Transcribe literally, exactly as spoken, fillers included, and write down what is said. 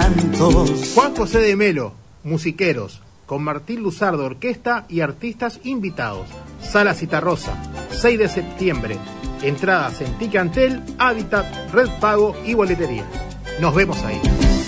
santos. Juan José de Melo, Musiqueros, con Martín Luzardo Orquesta y artistas invitados. Sala Citarrosa, seis de septiembre. Entradas en Ticantel, Hábitat, Red Pago y Boletería. Nos vemos ahí.